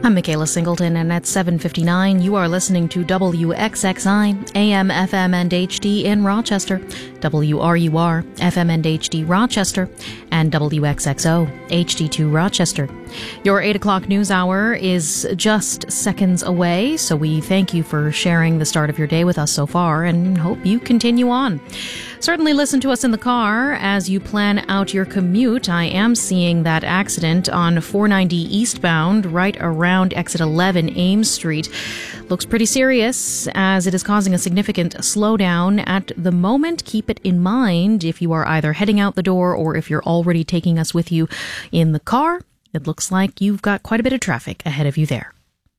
I'm Michaela Singleton, and at 7:59, you are listening to WXXI, AM, FM, and HD in Rochester, WRUR, FM and HD Rochester, and WXXO, HD2 Rochester. Your 8 o'clock news hour is just seconds away, so we thank you for sharing the start of your day with us so far and hope you continue on. Certainly listen to us in the car as you plan out your commute. I am seeing that accident on 490 eastbound right around exit 11 Ames Street. Looks pretty serious as it is causing a significant slowdown at the moment. Keep it in mind if you are either heading out the door or if you're already taking us with you in the car. It looks like you've got quite a bit of traffic ahead of you there.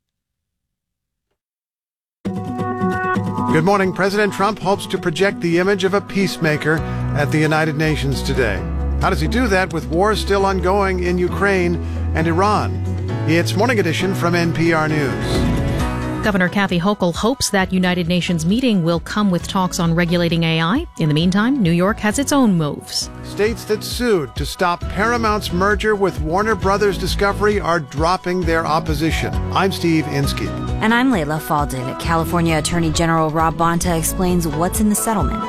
Good morning. President Trump hopes to project the image of a peacemaker at the United Nations today. How does he do that with war still ongoing in Ukraine and Iran? It's Morning Edition from NPR News. Governor Kathy Hochul hopes that United Nations meeting will come with talks on regulating AI. In the meantime, New York has its own moves. States that sued to stop Paramount's merger with Warner Brothers Discovery are dropping their opposition. I'm Steve Inskeep. And I'm Layla Faldin. California Attorney General Rob Bonta explains what's in the settlement.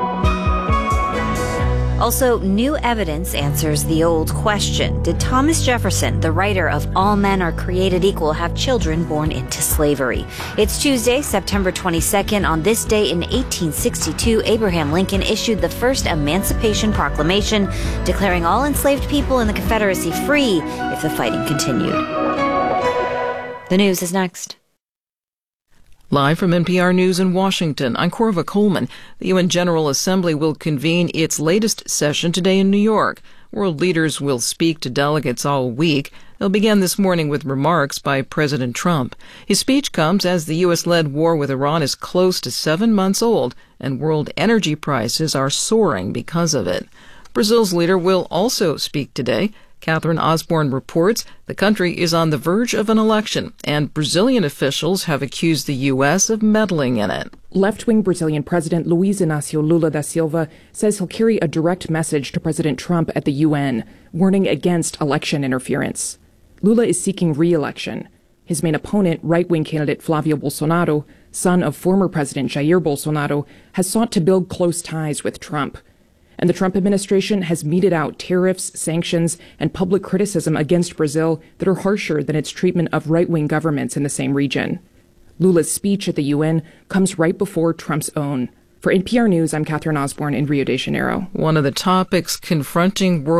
Also, new evidence answers the old question. Did Thomas Jefferson, the writer of All Men Are Created Equal, have children born into slavery? It's Tuesday, September 22nd. On this day in 1862, Abraham Lincoln issued the first Emancipation Proclamation, declaring all enslaved people in the Confederacy free if the fighting continued. The news is next. Live from NPR News in Washington, I'm Corva Coleman. The UN General Assembly will convene its latest session today in New York. World leaders will speak to delegates all week. They'll begin this morning with remarks by President Trump. His speech comes as the U.S.-led war with Iran is close to 7 months old, and world energy prices are soaring because of it. Brazil's leader will also speak today. Catherine Osborne reports the country is on the verge of an election, and Brazilian officials have accused the U.S. of meddling in it. Left-wing Brazilian President Luiz Inácio Lula da Silva says he'll carry a direct message to President Trump at the UN, warning against election interference. Lula is seeking re-election. His main opponent, right-wing candidate Flávio Bolsonaro, son of former President Jair Bolsonaro, has sought to build close ties with Trump. And the Trump administration has meted out tariffs, sanctions, and public criticism against Brazil that are harsher than its treatment of right-wing governments in the same region. Lula's speech at the UN comes right before Trump's own. For NPR News, I'm Catherine Osborne in Rio de Janeiro. One of the topics confronting world